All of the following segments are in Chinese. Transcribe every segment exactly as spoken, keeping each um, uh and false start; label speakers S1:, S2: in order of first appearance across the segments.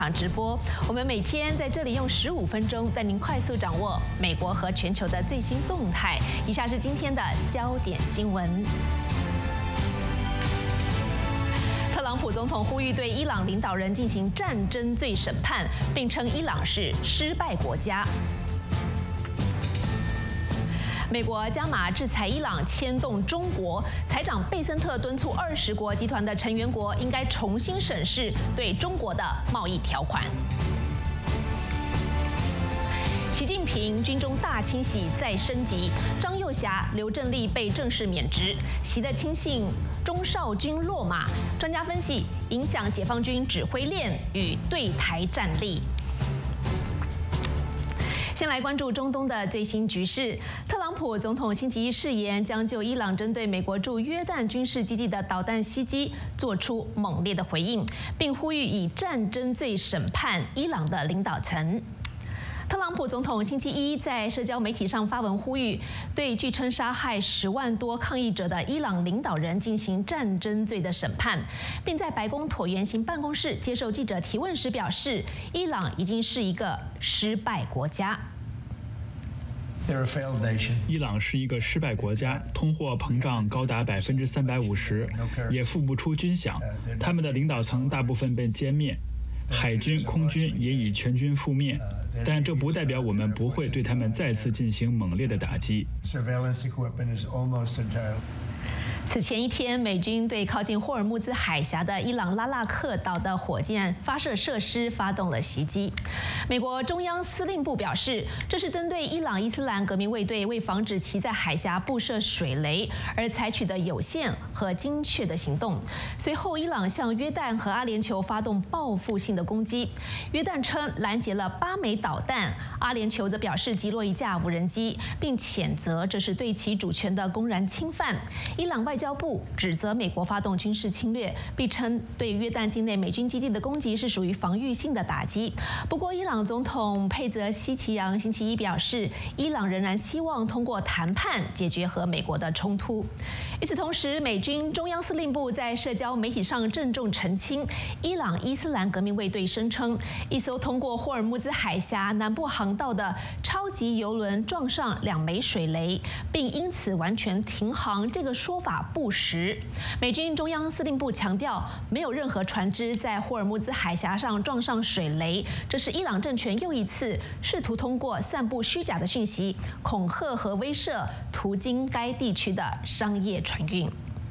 S1: 直播，我们每天在这里用十五分钟带您快速掌握美国和全球的最新动态。以下是今天的焦点新闻。特朗普总统呼吁对伊朗领导人进行战争罪审判，并称伊朗是失败国家。 美国加码制裁伊朗，牵动中国。财长贝森特敦促二十国集团的成员国应该重新审视对中国的贸易条款。习近平军中大清洗再升级，张又侠、刘振立被正式免职，习的亲信钟绍军落马。专家分析，影响解放军指挥链与对台战力。 先来关注中东的最新局势。特朗普总统星期一誓言将就伊朗针对美国驻约旦军事基地的导弹袭击做出猛烈的回应，并呼吁以战争罪审判伊朗的领导层。 特朗普总统星期一在社交媒体上发文呼吁，对据称杀害十万多抗议者的伊朗领导人进行战争罪的审判，并在白宫椭圆形办公室接受记者提问时表示，伊朗已经是一个失败国家。
S2: 伊朗是一个失败国家，通货膨胀高达百分之三百五十，也付不出军饷。他们的领导层大部分被歼灭，海军、空军也已全军覆灭。但这不代表我们不会对他们再次进行猛烈的打击。
S1: 此前一天，美军对靠近霍尔木兹海峡的伊朗拉纳克岛的火箭发射设施发动了袭击。美国中央司令部表示，这是针对伊朗伊斯兰革命卫队为防止其在海峡布设水雷而采取的有限和精确的行动。随后，伊朗向约旦和阿联酋发动报复性的攻击。约旦称拦截了八枚导弹，阿联酋则表示击落一架无人机，并谴责这是对其主权的公然侵犯。伊朗外 外交部指责美国发动军事侵略，并称对约旦境内美军基地的攻击是属于防御性的打击。不过，伊朗总统佩泽希奇扬星期一表示，伊朗仍然希望通过谈判解决和美国的冲突。与此同时，美军中央司令部在社交媒体上郑重澄清，伊朗伊斯兰革命卫队声称，一艘通过霍尔木兹海峡南部航道的超级油轮撞上两枚水雷，并因此完全停航。这个说法 不实。美军中央司令部强调，没有任何船只在霍尔木兹海峡上撞上水雷。这是伊朗政权又一次试图通过散布虚假的讯息，恐吓和威慑途经该地区的商业船运。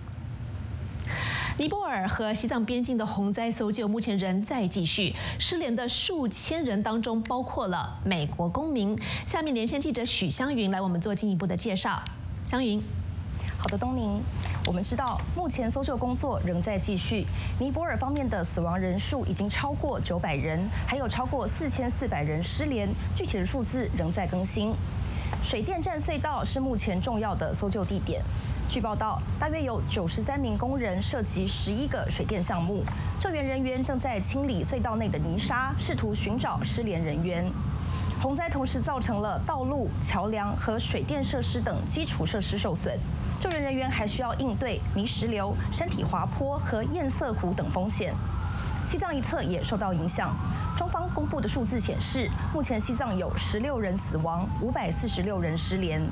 S1: 尼泊尔和西藏边境的洪灾搜救目前仍在继续，失联的数千人当中包括了美国公民。下面连线记者许湘云来为我们做进一步的介绍。湘云。
S3: 好的，东宁，我们知道目前搜救工作仍在继续。尼泊尔方面的死亡人数已经超过九百人，还有超过四千四百人失联，具体的数字仍在更新。水电站隧道是目前重要的搜救地点。据报道，大约有九十三名工人涉及十一个水电项目，救援人员正在清理隧道内的泥沙，试图寻找失联人员。 洪灾同时造成了道路、桥梁和水电设施等基础设施受损，救援人员还需要应对泥石流、山体滑坡和堰塞湖等风险。西藏一侧也受到影响，中方公布的数字显示，目前西藏有十六人死亡，五百四十六人失联。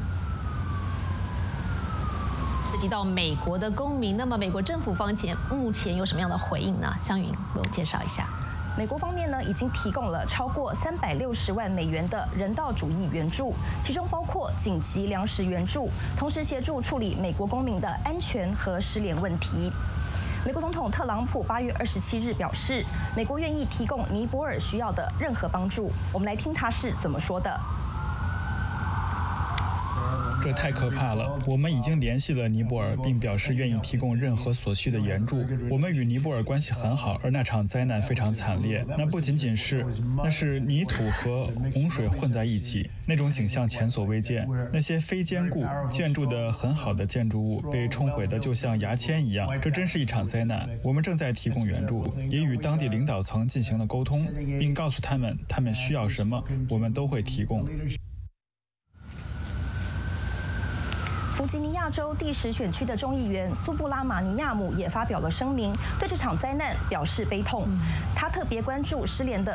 S1: 涉及到美国的公民，那么美国政府方前目前有什么样的回应呢？湘云为我介绍一下。
S3: 美国方面呢，已经提供了超过三百六十万美元的人道主义援助，其中包括紧急粮食援助，同时协助处理美国公民的安全和失联问题。美国总统特朗普八月二十七日表示，美国愿意提供尼泊尔需要的任何帮助。我们来听他是怎么说的。
S2: 这太可怕了！我们已经联系了尼泊尔，并表示愿意提供任何所需的援助。我们与尼泊尔关系很好，而那场灾难非常惨烈。那不仅仅是，那是泥土和洪水混在一起，那种景象前所未见。那些非坚固建筑的很好的建筑物被冲毁的就像牙签一样，这真是一场灾难。我们正在提供援助，也与当地领导层进行了沟通，并告诉他们他们需要什么，我们都会提供。
S3: 弗吉尼亚州第十选区的众议员苏布拉马尼亚姆也发表了声明，对这场灾难表示悲痛。他特别关注失联的